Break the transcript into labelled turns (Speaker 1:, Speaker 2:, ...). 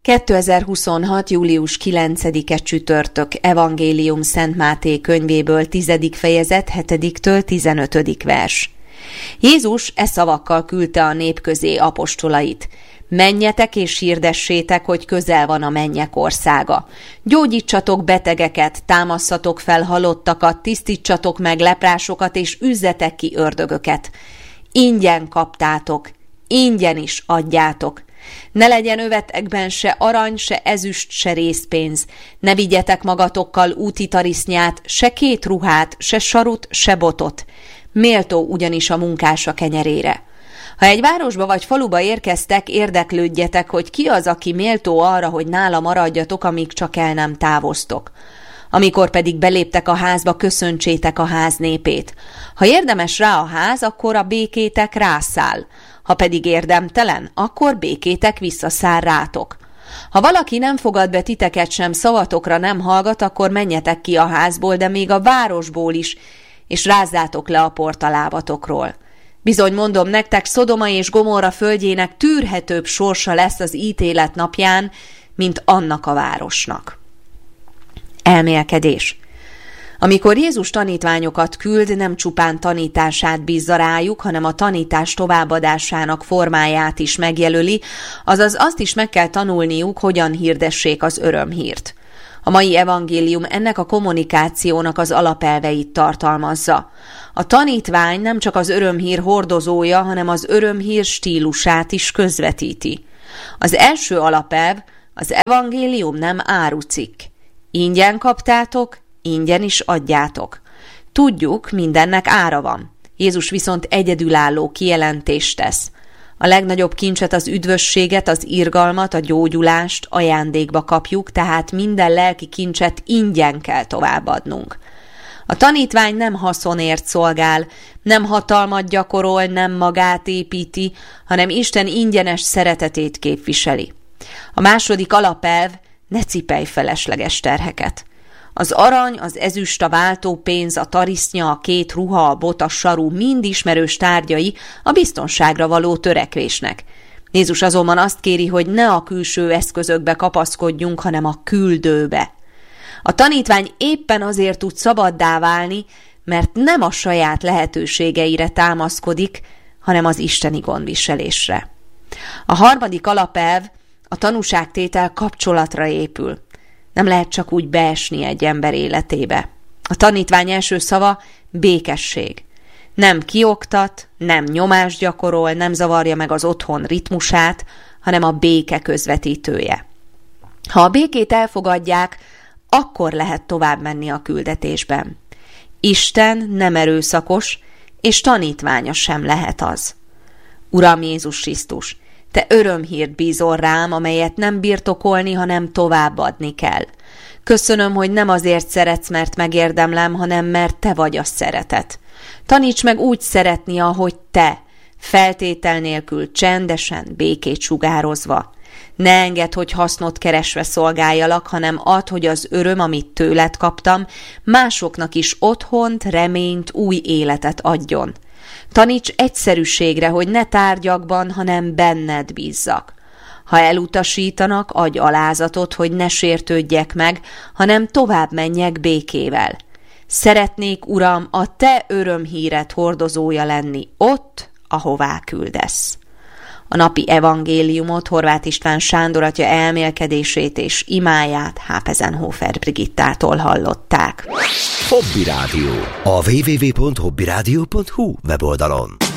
Speaker 1: 2026. július 9-e csütörtök, Evangélium Szent Máté könyvéből 10. fejezet 7-től 15. vers. Jézus e szavakkal küldte a nép közé apostolait. Menjetek és hirdessétek, hogy közel van a mennyek országa. Gyógyítsatok betegeket, támasszatok fel halottakat, tisztítsatok meg leprásokat, és üzzetek ki ördögöket. Ingyen kaptátok, ingyen is adjátok. Ne legyen övetekben se arany, se ezüst, se rézpénz. Ne vigyetek magatokkal úti tarisznyát, se két ruhát, se sarut, se botot. Méltó ugyanis a munkás a kenyerére. Ha egy városba vagy faluba érkeztek, érdeklődjetek, hogy ki az, aki méltó arra, hogy nála maradjatok, amíg csak el nem távoztok. Amikor pedig beléptek a házba, köszöntsétek a ház népét. Ha érdemes rá a ház, akkor a békétek rászáll. Ha pedig érdemtelen, akkor békétek visszaszáll rátok. Ha valaki nem fogad be titeket sem, szavatokra nem hallgat, akkor menjetek ki a házból, de még a városból is, és rázzátok le a port a lábatokról. Bizony mondom nektek, Szodoma és Gomorra földjének tűrhetőbb sorsa lesz az ítélet napján, mint annak a városnak. Elmélkedés. Amikor Jézus tanítványokat küld, nem csupán tanítását bízza rájuk, hanem a tanítás továbbadásának formáját is megjelöli, azaz azt is meg kell tanulniuk, hogyan hirdessék az örömhírt. A mai evangélium ennek a kommunikációnak az alapelveit tartalmazza. A tanítvány nem csak az örömhír hordozója, hanem az örömhír stílusát is közvetíti. Az első alapelv: az evangélium nem árucikk. Ingyen kaptátok, ingyen is adjátok. Tudjuk, mindennek ára van. Jézus viszont egyedülálló kijelentést tesz. A legnagyobb kincset, az üdvösséget, az irgalmat, a gyógyulást ajándékba kapjuk, tehát minden lelki kincset ingyen kell továbbadnunk. A tanítvány nem haszonért szolgál, nem hatalmat gyakorol, nem magát építi, hanem Isten ingyenes szeretetét képviseli. A második alapelv: ne cipelj felesleges terheket. Az arany, az ezüst, a váltópénz, a tarisznya, a két ruha, a bot, a saru mind ismerős tárgyai a biztonságra való törekvésnek. Jézus azonban azt kéri, hogy ne a külső eszközökbe kapaszkodjunk, hanem a küldőbe. A tanítvány éppen azért tud szabaddá válni, mert nem a saját lehetőségeire támaszkodik, hanem az isteni gondviselésre. A harmadik alapelv: a tanúságtétel kapcsolatra épül. Nem lehet csak úgy beesni egy ember életébe. A tanítvány első szava békesség. Nem kioktat, nem nyomást gyakorol, nem zavarja meg az otthon ritmusát, hanem a béke közvetítője. Ha a békét elfogadják, akkor lehet tovább menni a küldetésben. Isten nem erőszakos, és tanítványa sem lehet az. Uram Jézus Krisztus, te örömhírt bízol rám, amelyet nem birtokolni, hanem továbbadni kell. Köszönöm, hogy nem azért szeretsz, mert megérdemlem, hanem mert te vagy a szeretet. Taníts meg úgy szeretni, ahogy te, feltétel nélkül, csendesen, békét sugározva. Ne engedd, hogy hasznot keresve szolgáljalak, hanem add, hogy az öröm, amit tőled kaptam, másoknak is otthont, reményt, új életet adjon. Taníts egyszerűségre, hogy ne tárgyakban, hanem benned bízzak. Ha elutasítanak, adj alázatot, hogy ne sértődjek meg, hanem tovább menjek békével. Szeretnék, Uram, a te örömhíred hordozója lenni ott, ahová küldesz. A napi evangéliumot Horváth István Sándor atya elmélkedését és imáját Hápezenhofer Brigittától hallották.
Speaker 2: Hobby Rádió. A www.hobbyradio.hu weboldalon.